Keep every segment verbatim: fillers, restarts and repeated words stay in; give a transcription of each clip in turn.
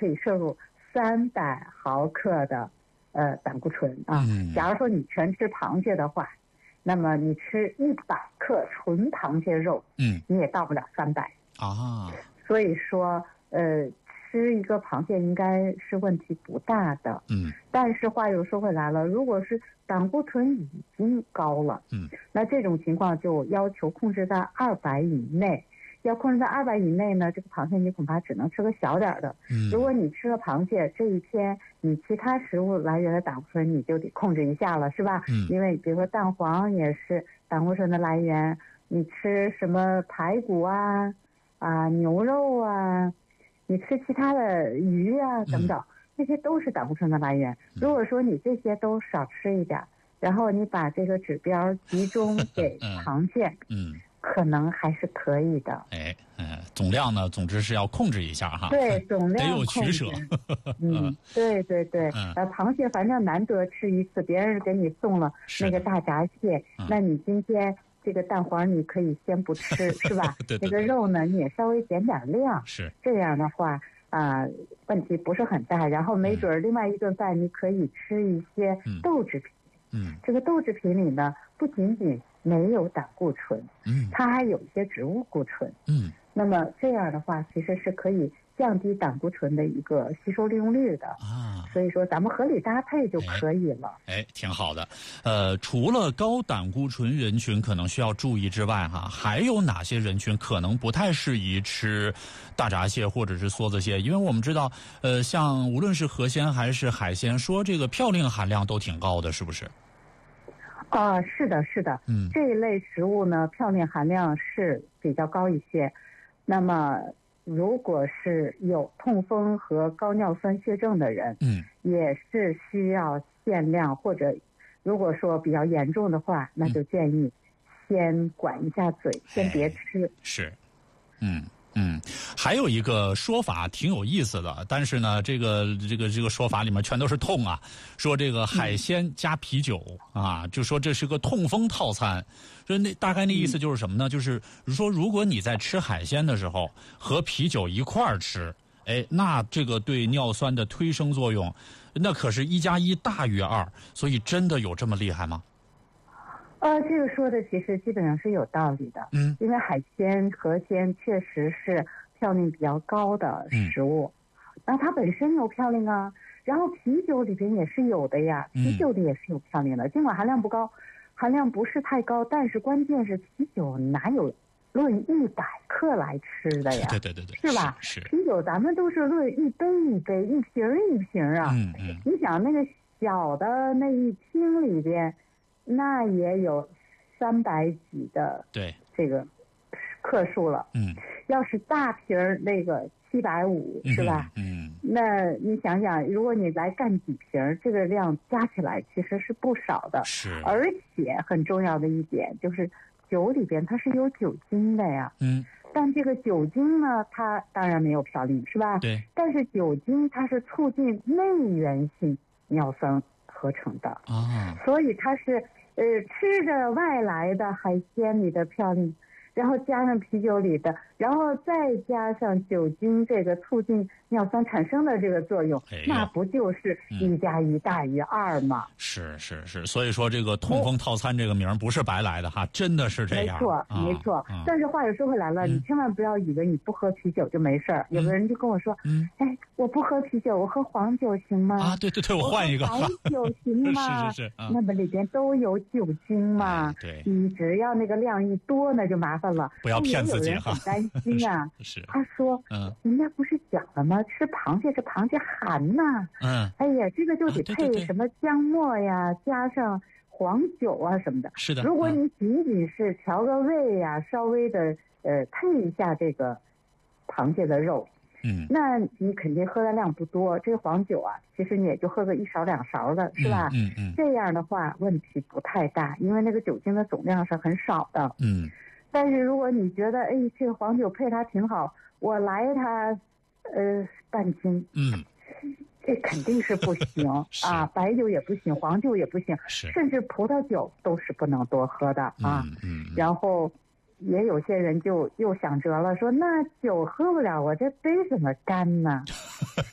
可以摄入三百毫克的呃胆固醇啊。 嗯、 假如说你全吃螃蟹的话，那么你吃一百克纯螃蟹肉， 嗯， 你也到不了三百啊。 所以说，呃，吃一个螃蟹应该是问题不大的。 嗯， 但是话又说回来了，如果是胆固醇已经高了， 嗯， 那这种情况就要求控制在二百以内。要控制在二百以内呢，这个螃蟹你恐怕只能吃个小点的。 嗯， 如果你吃了螃蟹，这一天你其他食物来源的胆固醇你就得控制一下了，是吧？ 嗯， 因为比如说蛋黄也是胆固醇的来源，你吃什么排骨啊、啊牛肉啊，你吃其他的鱼啊等等，这些都是胆固醇的来源。如果说你这些都少吃一点，然后你把这个指标集中给螃蟹， 嗯。嗯可能还是可以的。 哎，嗯、呃，总量呢，总之是要控制一下哈。 对，总量得有取舍。 嗯，对对对。 嗯、 呃，螃蟹反正难得吃一次，别人给你送了那个大闸蟹， 嗯、 那你今天这个蛋黄你可以先不吃，是吧？ 对对对。 那个肉呢，你也稍微减点量。 是。 这样的话啊、呃，问题不是很大。然后没准另外一顿饭你可以吃一些豆制品。 嗯。 这个豆制品里呢，不仅仅没有胆固醇， 嗯， 它还有一些植物固醇， 嗯， 那么这样的话，其实是可以降低胆固醇的一个吸收利用率的啊。 所以说，咱们合理搭配就可以了。 哎，哎挺好的。呃，除了高胆固醇人群可能需要注意之外，哈，还有哪些人群可能不太适宜吃大闸蟹或者是梭子蟹？因为我们知道，呃，像无论是河鲜还是海鲜，说这个嘌呤含量都挺高的，是不是？ 啊、呃，是的，是的， 嗯， 这一类食物呢，嘌呤含量是比较高一些。那么，如果是有痛风和高尿酸血症的人， 嗯， 也是需要限量，或者如果说比较严重的话，那就建议先管一下嘴，嗯、先别吃。 哎、是，嗯。嗯，还有一个说法挺有意思的，但是呢，这个这个这个说法里面全都是痛啊，说这个海鲜加啤酒、嗯、啊，就说这是个痛风套餐。说那大概那意思就是什么呢？嗯、就是说如果你在吃海鲜的时候和啤酒一块儿吃，哎，那这个对尿酸的推升作用，那可是一加一大于二，所以真的有这么厉害吗？ 呃，这个说的其实基本上是有道理的， 嗯， 因为海鲜、河鲜确实是嘌呤比较高的食物，嗯、那它本身有嘌呤啊，然后啤酒里边也是有的呀，啤酒里也是有嘌呤的，嗯、尽管含量不高，含量不是太高，但是关键是啤酒哪有论一百克来吃的呀？ 对对对对， 是吧？ 是, 是啤酒咱们都是论一杯一杯、一瓶一瓶啊， 嗯嗯， 你想那个小的那一听里边。那也有三百几的对这个克数了， 嗯， 要是大瓶儿那个七百五是吧？ 嗯， 那你想想，如果你来干几瓶，这个量加起来其实是不少的。 是， 而且很重要的一点就是酒里边它是有酒精的呀， 嗯， 但这个酒精呢，它当然没有嘌呤是吧？ 对， 但是酒精它是促进内源性尿酸合成的啊， 所以它是呃吃着外来的海鲜里的嘌呤，然后加上啤酒里的，然后再加上酒精这个促进尿酸产生的这个作用， 哎、 那不就是一加一大于二吗？ 嗯、是是是，所以说这个痛风套餐这个名不是白来的哈，真的是这样。 没错、 啊、 没错、啊。但是话又说回来了、嗯，你千万不要以为你不喝啤酒就没事儿、嗯。有的人就跟我说， 嗯， 哎，我不喝啤酒，我喝黄酒行吗？ 啊，对对对，我换一个。 白酒行吗？ 是是是、啊， 那么里边都有酒精嘛。 哎、对， 你只要那个量一多，那就麻烦了。 不要骗自己哈。 很担心啊。 是。 他说， 嗯， 人家不是讲了吗？吃螃蟹是螃蟹寒呐。 嗯。 哎呀，这个就得配什么姜末呀， 啊、 对对对加上黄酒啊什么的。 是的。 如果你仅仅是调个味呀、啊，稍微的呃配一下这个螃蟹的肉。 嗯， 那你肯定喝的量不多，这个黄酒啊，其实你也就喝个一勺两勺的，是吧？ 嗯 嗯, 嗯。 这样的话问题不太大，因为那个酒精的总量是很少的。 嗯。 但是如果你觉得，哎，这个黄酒配它挺好，我来它，呃，半斤。 嗯。 这肯定是不行啊，白酒也不行，黄酒也不行，甚至葡萄酒都是不能多喝的啊。 嗯。嗯然后。也有些人就又想辙了，说那酒喝不了，我这杯怎么干呢？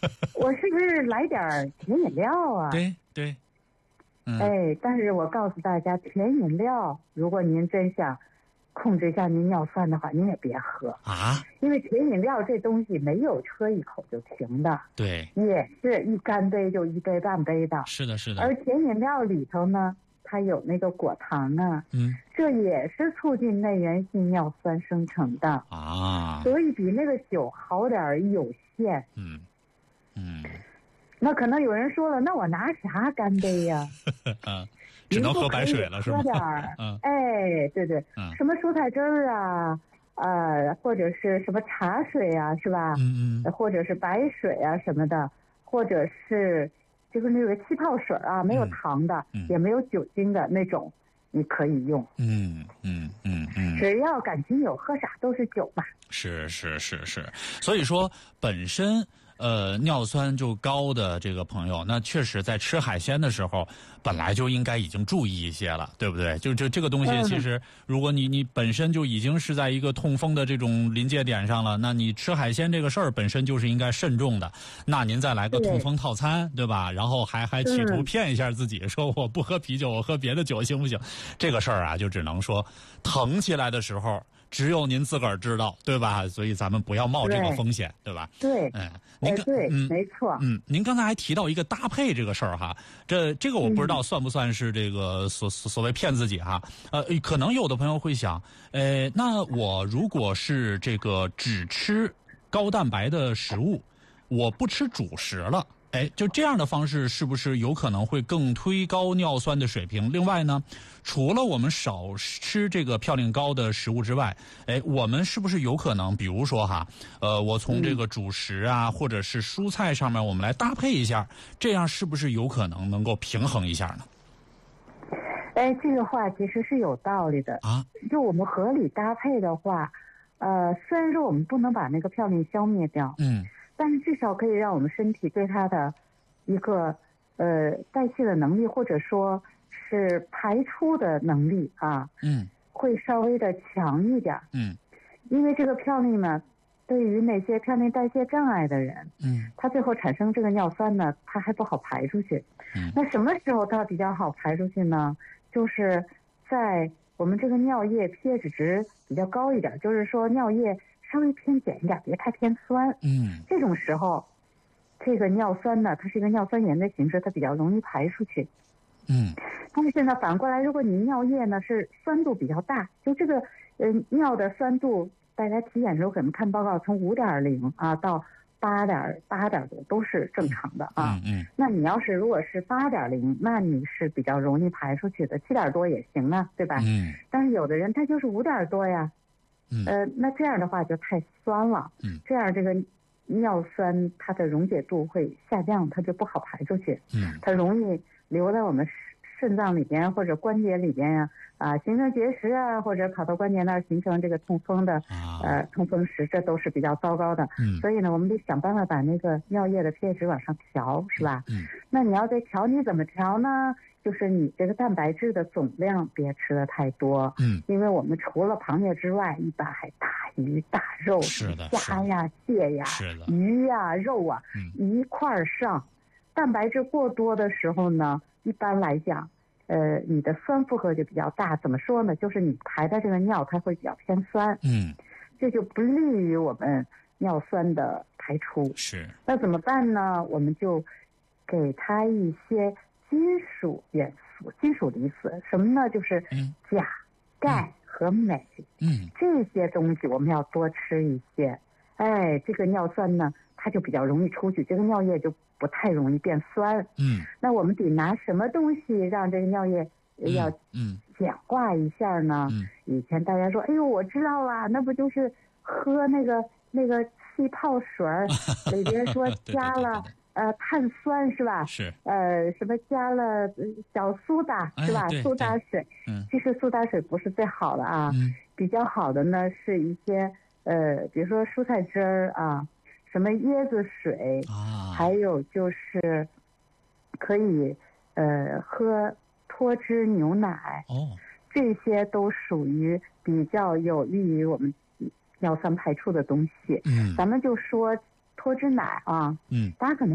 我是不是来点甜饮料啊？ 对对，嗯， 哎，但是我告诉大家，甜饮料，如果您真想控制一下您尿酸的话，您也别喝啊， 因为甜饮料这东西没有喝一口就停的， 对， 也是一干杯就一杯半杯的。 是的，是的。 而甜饮料里头呢，它有那个果糖啊， 嗯， 这也是促进内源性尿酸生成的啊， 所以比那个酒好点儿有限。 嗯嗯。 那可能有人说了，那我拿啥干杯呀、 啊？只能喝白水了，是吗？ 喝点儿， 嗯， 哎，对对， 嗯， 什么蔬菜汁儿啊，呃，或者是什么茶水啊，是吧？ 嗯嗯， 或者是白水啊什么的，或者是就是那个气泡水啊，没有糖的， 嗯、 也没有酒精的那种，你可以用。 嗯嗯嗯嗯， 只要感情有，喝啥都是酒嘛。 是是是是，所以说本身。呃，尿酸就高的这个朋友，那确实在吃海鲜的时候，本来就应该已经注意一些了，对不对？就就这个东西，其实如果你你本身就已经是在一个痛风的这种临界点上了，那你吃海鲜这个事儿本身就是应该慎重的。那您再来个痛风套餐，对吧？然后还还企图骗一下自己，说我不喝啤酒，我喝别的酒行不行？这个事儿啊，就只能说疼起来的时候。只有您自个儿知道，对吧？所以咱们不要冒这个风险， 对, 对吧？ 对， 嗯，您哎、对、 嗯， 没错。 嗯，您刚才还提到一个搭配这个事儿哈，这这个我不知道算不算是这个所所谓骗自己哈？呃，可能有的朋友会想，呃，那我如果是这个只吃高蛋白的食物，我不吃主食了。哎，就这样的方式是不是有可能会更推高尿酸的水平？另外呢，除了我们少吃这个嘌呤高的食物之外，哎，我们是不是有可能，比如说哈，呃，我从这个主食啊，或者是蔬菜上面，我们来搭配一下，这样是不是有可能能够平衡一下呢？ 哎，这个话其实是有道理的啊。 就我们合理搭配的话，呃，虽然说我们不能把那个嘌呤消灭掉， 嗯。 但是至少可以让我们身体对它的一个呃代谢的能力，或者说是排出的能力啊， 嗯， 会稍微的强一点。 嗯， 因为这个嘌呤呢，对于那些嘌呤代谢障碍的人， 嗯， 它最后产生这个尿酸呢，它还不好排出去。 嗯， 那什么时候它比较好排出去呢？就是在我们这个尿液 pH 值比较高一点，就是说尿液稍微偏碱一点，别太偏酸。 嗯， 这种时候，这个尿酸呢，它是一个尿酸盐的形式，它比较容易排出去。 嗯， 但是呢，反过来，如果你尿液呢是酸度比较大，就这个呃尿的酸度，大家体检的时候可能看报告，从五点零啊到八点八点多都是正常的啊。 嗯嗯。 那你要是如果是八点零，那你是比较容易排出去的，七点多也行啊，对吧？ 嗯。 但是有的人他就是五点多呀。 嗯， 呃，那这样的话就太酸了。 嗯， 这样这个尿酸它的溶解度会下降，它就不好排出去。 嗯， 它容易留在我们肾脏里边或者关节里边呀、啊，啊，形成结石啊，或者跑到关节那儿形成这个痛风的、啊、呃痛风石，这都是比较糟糕的。 嗯， 所以呢，我们得想办法把那个尿液的 pH 值往上调，是吧？ 嗯， 那你要再调，你怎么调呢？就是你这个蛋白质的总量别吃的太多， 嗯， 因为我们除了螃蟹之外，一般还大鱼大肉， 是的， 虾呀、蟹呀、鱼呀、肉啊， 嗯， 一块儿上。蛋白质过多的时候呢，一般来讲，呃，你的酸负荷就比较大。怎么说呢？就是你排的这个尿，它会比较偏酸， 嗯， 这就不利于我们尿酸的排出。 是。 那怎么办呢？我们就给它一些金属元素、金属离子，什么呢？就是钾、钙和镁。 嗯， 这些东西我们要多吃一些。哎，这个尿酸呢，它就比较容易出去，这个尿液就不太容易变酸。 嗯， 那我们得拿什么东西让这个尿液要嗯简化一下呢？ 嗯， 以前大家说，哎呦，我知道了，那不就是喝那个那个气泡水里边说加了。呃，碳酸是吧？ 是。 呃，什么加了小苏打、哎、是吧？苏打水。 嗯。 其实苏打水不是最好的啊。 嗯。 比较好的呢是一些呃，比如说蔬菜汁儿啊，什么椰子水啊， 还有就是可以呃喝脱脂牛奶。 哦。 这些都属于比较有利于我们尿酸排出的东西。 嗯。 咱们就说脱脂奶啊。 嗯。 大家可能